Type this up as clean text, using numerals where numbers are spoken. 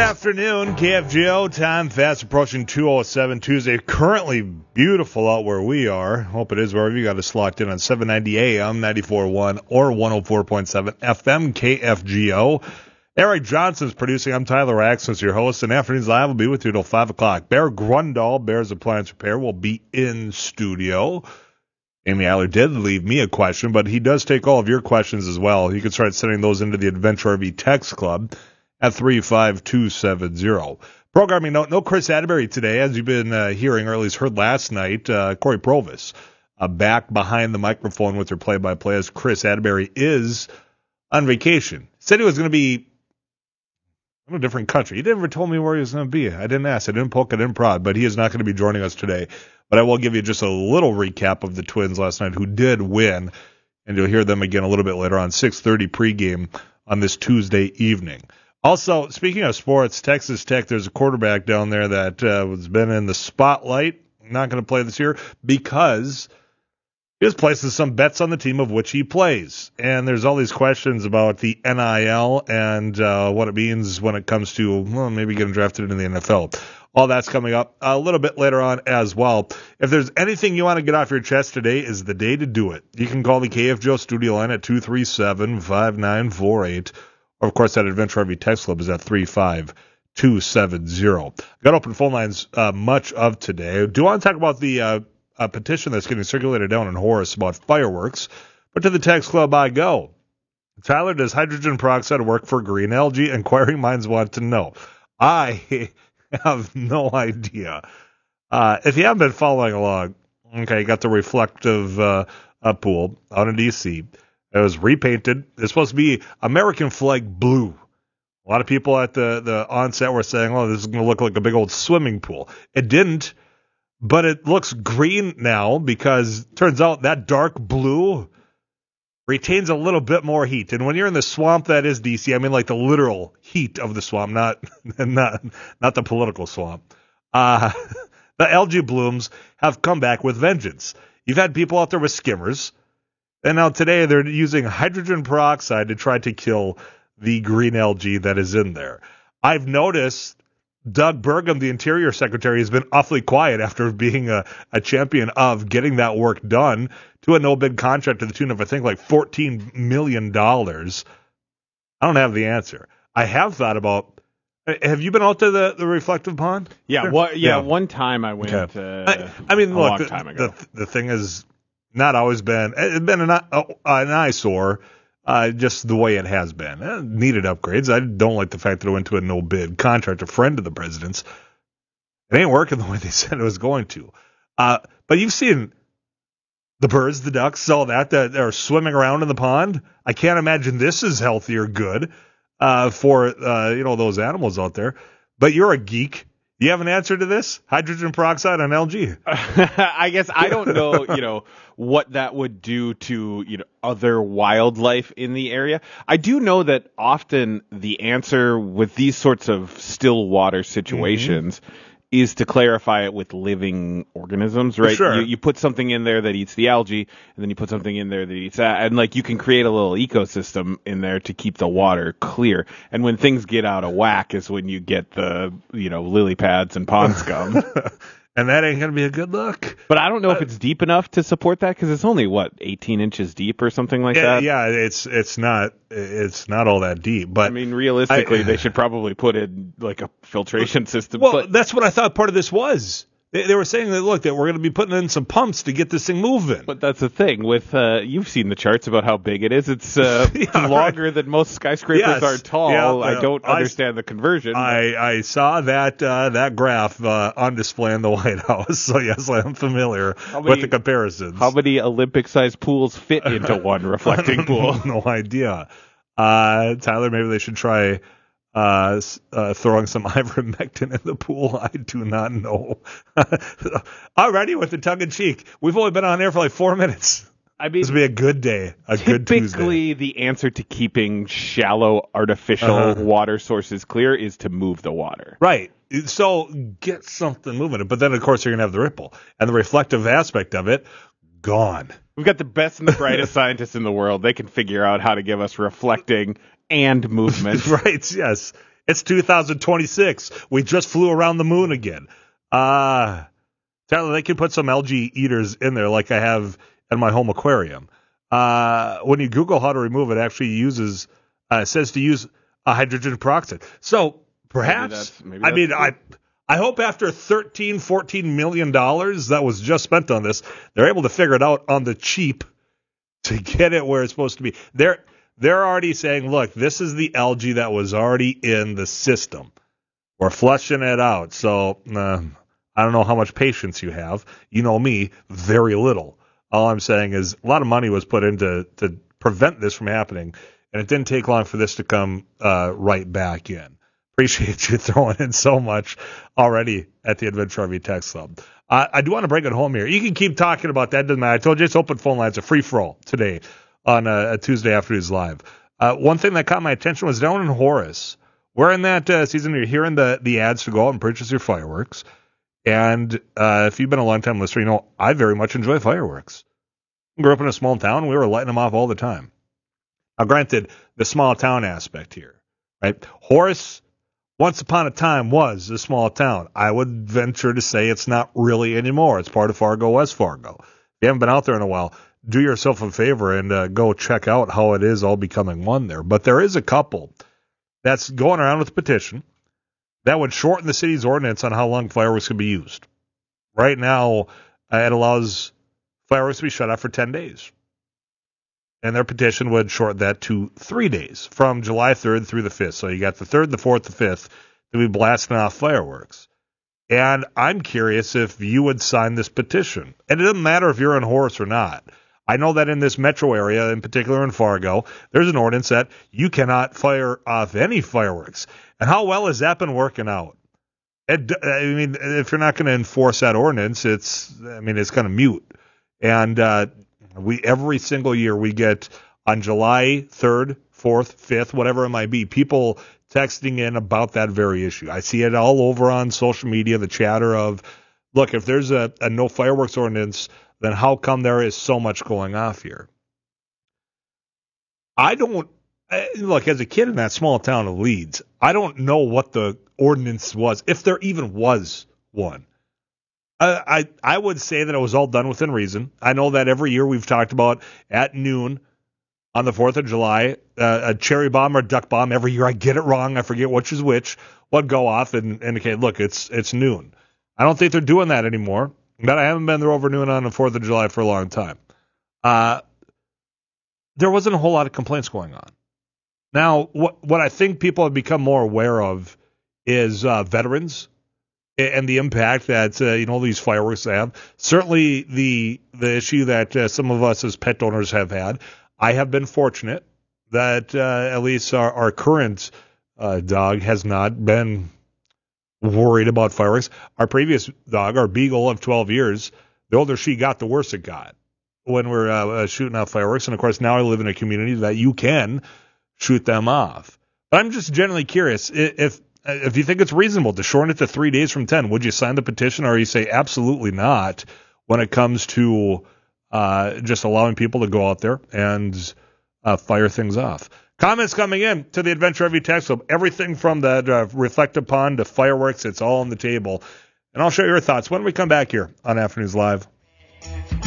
afternoon, KFGO. Time fast approaching 2:07 Tuesday. Currently beautiful out where we are. Hope it is wherever you got us locked in on 790 AM, 94.1 or 104.7 FM KFGO. Eric Johnson's producing. I'm Tyler Axons, your host, and Afternoons Live will be with you till 5 o'clock. Bear Grundall, Bears Appliance Repair, will be in studio. Amy Aller did leave me a question, but he does take all of your questions as well. You can start sending those into the Adventure RV Text Club at 35270. Programming note, no Chris Atterbury today, as you've been hearing, or at least heard last night. Corey Provis back behind the microphone with her play-by-play as Chris Atterbury is on vacation. Said he was going to be in a different country. He never told me where he was going to be. I didn't ask. I didn't poke. I didn't prod, but he is not going to be joining us today. But I will give you just a little recap of the Twins last night who did win, and you'll hear them again a little bit later on 6:30 pregame on this Tuesday evening. Also, speaking of sports, Texas Tech, there's a quarterback down there that has been in the spotlight, not going to play this year because he was placing some bets on the team of which he plays. And there's all these questions about the NIL and what it means when it comes to maybe getting drafted in the NFL. All that's coming up a little bit later on as well. If there's anything you want to get off your chest, today is the day to do it. You can call the KFGO studio line at 237-5948. Or, of course, that Adventure RV Text Club is at 35270. Got open phone lines much of today. Do want to talk about the petition that's getting circulated down in Horace about fireworks. But to the Text Club I go. Tyler, does hydrogen peroxide work for green algae? Inquiring minds want to know. I have no idea. If you haven't been following along, okay, you got the reflective pool out in D.C., it was repainted. It's supposed to be American flag blue. A lot of people at the onset were saying, oh, this is going to look like a big old swimming pool. It didn't, but it looks green now because it turns out that dark blue retains a little bit more heat. And when you're in the swamp that is D.C., I mean like the literal heat of the swamp, not the political swamp. The algae blooms have come back with vengeance. You've had people out there with skimmers. And now today they're using hydrogen peroxide to try to kill the green algae that is in there. I've noticed Doug Burgum, the Interior Secretary, has been awfully quiet after being a champion of getting that work done to a no-bid contract to the tune of, I think, like $14 million. I don't have the answer. I have thought about, have you been out to the reflective pond? Yeah, one time I went I mean, a look, long time ago. The thing is, not always been. It's been an eyesore, just the way it has been. It needed upgrades. I don't like the fact that it went to a no-bid contract, a friend of the president's. It ain't working the way they said it was going to. But you've seen the birds, the ducks, all that are swimming around in the pond. I can't imagine this is healthy or good for those animals out there. But you're a geek. You have an answer to this? Hydrogen peroxide on algae? I guess I don't know, what that would do to, other wildlife in the area. I do know that often the answer with these sorts of still water situations is to clarify it with living organisms, right? Sure. You put something in there that eats the algae, and then you put something in there that eats that, and you can create a little ecosystem in there to keep the water clear. And when things get out of whack is when you get the, lily pads and pond scum. And that ain't going to be a good look. But I don't know if it's deep enough to support that because it's only 18 inches deep or something like that. Yeah, it's not all that deep. But I mean, realistically, they should probably put in a filtration system. Well, that's what I thought part of this was. They were saying that that we're going to be putting in some pumps to get this thing moving. But that's the thing with you've seen the charts about how big it is. It's longer than most skyscrapers are tall. Yeah, I don't understand the conversion. I saw that graph on display in the White House. So yes, I'm familiar with the comparisons. How many Olympic-sized pools fit into one reflecting pool? No idea. Tyler, maybe they should try throwing some ivermectin in the pool. I do not know. Already with the tongue in cheek. We've only been on air for 4 minutes. I mean, this would be a good day, good Tuesday. Typically, the answer to keeping shallow artificial water sources clear is to move the water. Right. So get something moving. But then, of course, you're going to have the ripple. And the reflective aspect of it, gone. We've got the best and the brightest scientists in the world. They can figure out how to give us reflecting and movement. Right, yes. It's 2026. We just flew around the moon again. Tyler, they can put some algae eaters in there like I have in my home aquarium. When you Google how to remove it, actually uses says to use hydrogen peroxide. So perhaps, I hope after $14 million that was just spent on this, they're able to figure it out on the cheap to get it where it's supposed to be. They're already saying, look, this is the algae that was already in the system. We're flushing it out. So I don't know how much patience you have. You know me, very little. All I'm saying is a lot of money was put into to prevent this from happening, and it didn't take long for this to come right back in. Appreciate you throwing in so much already at the Adventure RV Text Club. I do want to bring it home here. You can keep talking about that. Doesn't matter. I told you it's open phone lines, a free-for-all today on a Tuesday afternoon's live. One thing that caught my attention was down in Horace. We're in that season. You're hearing the ads to go out and purchase your fireworks. And if you've been a long-time listener, you know I very much enjoy fireworks. I grew up in a small town. We were lighting them off all the time. Now, granted, the small town aspect here, right? Horace, once upon a time, was a small town. I would venture to say it's not really anymore. It's part of Fargo, West Fargo. If you haven't been out there in a while, do yourself a favor and go check out how it is all becoming one there. But there is a couple that's going around with a petition that would shorten the city's ordinance on how long fireworks can be used. Right now, it allows fireworks to be shut off for 10 days. And their petition would shorten that to 3 days, from July 3rd through the 5th. So you got the 3rd, the 4th, the 5th to be blasting off fireworks. And I'm curious if you would sign this petition. And it doesn't matter if you're in Horace or not. I know that in this metro area, in particular in Fargo, there's an ordinance that you cannot fire off any fireworks. And how well has that been working out? I mean, if you're not going to enforce that ordinance, it's kind of mute. And every single year we get on July 3rd, 4th, 5th, whatever it might be, people texting in about that very issue. I see it all over on social media, the chatter of, look, if there's a no fireworks ordinance, then how come there is so much going off here? Look, as a kid in that small town of Leeds, I don't know what the ordinance was, if there even was one. I would say that it was all done within reason. I know that every year we've talked about at noon on the 4th of July, a cherry bomb or duck bomb. Every year I get it wrong. I forget which is which. Would go off and indicate, look, it's noon. I don't think they're doing that anymore. But I haven't been there over noon on the 4th of July for a long time. There wasn't a whole lot of complaints going on. Now, what I think people have become more aware of is veterans and the impact that these fireworks have. Certainly the issue that some of us as pet owners have had. I have been fortunate that at least our current dog has not been worried about fireworks. Our previous dog, our beagle of 12 years, the older she got, the worse it got when we're shooting off fireworks. And of course, now I live in a community that you can shoot them off. But I'm just generally curious if you think it's reasonable to shorten it to 3 days from 10, would you sign the petition, or you say absolutely not when it comes to just allowing people to go out there and fire things off? Comments coming in to the Adventure RV Text Club. Everything from the reflective pond to fireworks, it's all on the table. And I'll share your thoughts when we come back here on Afternoons Live.